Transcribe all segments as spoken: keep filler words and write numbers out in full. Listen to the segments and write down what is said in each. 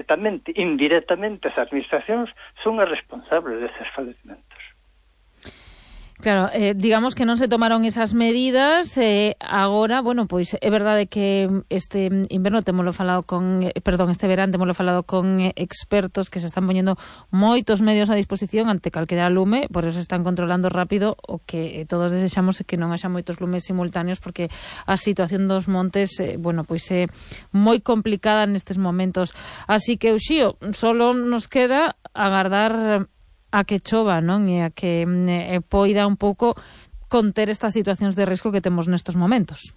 directamente, indirectamente, as administracións son as responsables deses falecimentos. Claro, eh, digamos que non se tomaron esas medidas, eh, agora, bueno, pois é verdade que este inverno temolo falado con, eh, perdón, este verán temolo falado con eh, expertos que se están poñendo moitos medios a disposición ante calquera lume, por eso están controlando rápido o que eh, todos desexamos que non haxa moitos lumes simultáneos, porque a situación dos montes, eh, bueno, pois é moi complicada nestes momentos. Así que, Uxío, solo nos queda agardar a que chova, non? E a que eh, poida un pouco conter estas situacións de risco que temos nestes momentos.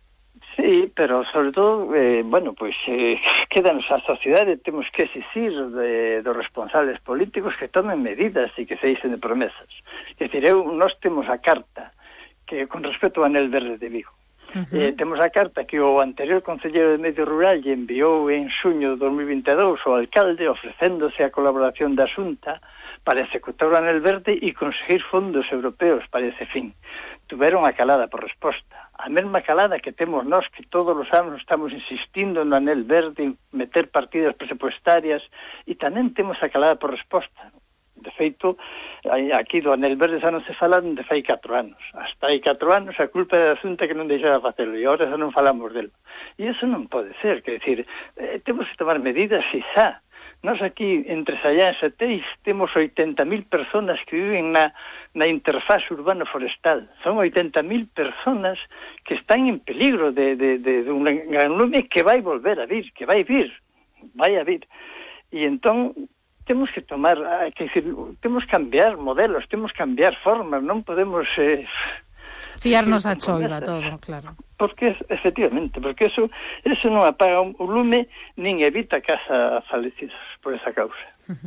Sí, pero sobre todo, eh, bueno, pois eh, quedanos a sociedade, temos que exigir de, dos responsables políticos que tomen medidas e que se isen de promesas. É dicir, eu, nós temos a carta que con respecto ao Anel Verde de Vigo. Uh-huh. Eh, temos a carta que o anterior concelleiro de Medio Rural lle enviou en xuño de dos mil vinte e dous ao alcalde ofrecéndose a colaboración da Xunta para executar o Anel Verde e conseguir fondos europeos para ese fin. Tuveron a calada por resposta. A mesma calada que temos nós, que todos os anos estamos insistindo no Anel Verde, meter partidas presupuestarias, e tamén temos a calada por resposta. De feito, aquí do Anel Verde xa non se fala de fai catro anos. Hasta hai catro anos a culpa é da Xunta que non deixaba facelo, e agora xa non falamos delo. E iso non pode ser, que decir, eh, temos que tomar medidas e xa. Nós aquí, entre Sallás e Teis, temos oitenta mil personas que viven na, na interfaz urbano-forestal. Son oitenta mil personas que están en peligro de, de, de, de un gran lume que vai volver a vir, que vai vir, vai a vir. E entón, temos que tomar, que decir, temos que cambiar modelos, temos que cambiar formas, non podemos... Eh, fiarnos a choiva todo, claro. Porque, efectivamente, porque eso, eso non apaga un lume, nin evita que haxa falecidos por esa causa.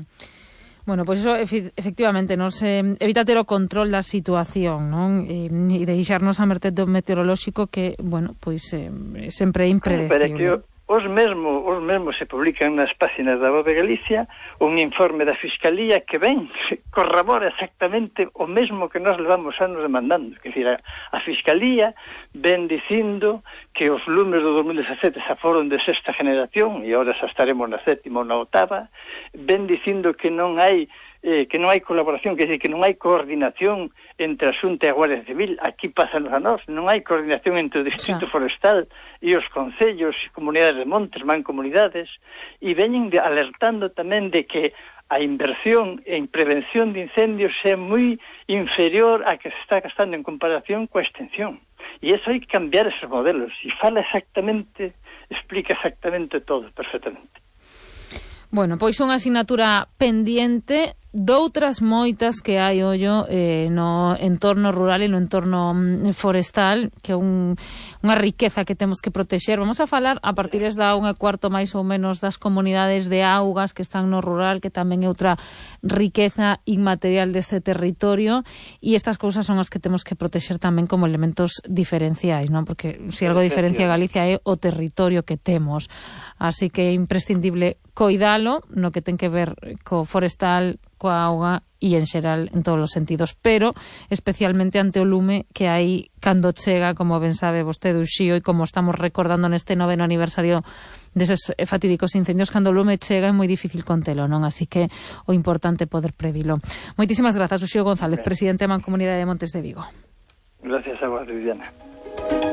Bueno, pois pues eso, efectivamente, nos eh, evita ter o control da situación, non? E, e deixarnos a merced do meteorolóxico que, bueno, pois pues, eh, sempre é impredecible. Os mesmo, os mesmo se publican nas páxinas da Voz de Galicia un informe da Fiscalía que ven, corrobora exactamente o mesmo que nós levamos anos demandando. Que decir, a, a Fiscalía ven dicindo que os lumes do dos mil dezasete xa foron de sexta generación e agora xa estaremos na sétima ou na octava. Ven dicindo que non hai eh, que non hai colaboración, que decir, que non hai coordinación entre a Xunta e a Guardia Civil. Aquí pásanos a nós, non hai coordinación entre o Distrito sí. Forestal e os concellos e comunidades de montes, mancomunidades, e veñen de, alertando tamén de que a inversión en prevención de incendios é moi inferior a que se está gastando en comparación coa extensión. E eso hai que cambiar esos modelos, e fala exactamente, explica exactamente todo, perfectamente. Bueno, pois unha asignatura pendiente doutras moitas que hai ollo eh, no entorno rural e no entorno mm, forestal, que é un, unha riqueza que temos que protexer. Vamos a falar a partir da unha cuarto máis ou menos das comunidades de augas que están no rural, que tamén é outra riqueza inmaterial deste territorio, e estas cousas son as que temos que protexer tamén como elementos diferenciais, non? Porque se algo diferencia Galicia é o territorio que temos. Así que é imprescindible coidalo no que ten que ver co forestal, coa auga e en xeral en todos os sentidos, pero especialmente ante o lume que hai cando chega, como ben sabe vostede, Uxío, e como estamos recordando neste noveno aniversario deses fatídicos incendios, cando o lume chega é moi difícil contelo, non? Así que o importante é poder previlo. Moitísimas grazas, Uxío González, presidente da Mancomunidade de Montes de Vigo. Gracias a vos, Viviana.